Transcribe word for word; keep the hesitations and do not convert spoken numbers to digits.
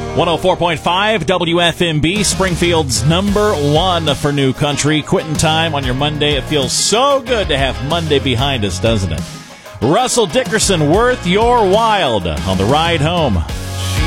one oh four point five W F M B, Springfield's number one for new country. Quitting time on your Monday. It feels so good to have Monday behind us, doesn't it? Russell Dickerson, Worth Your Wild on the ride home.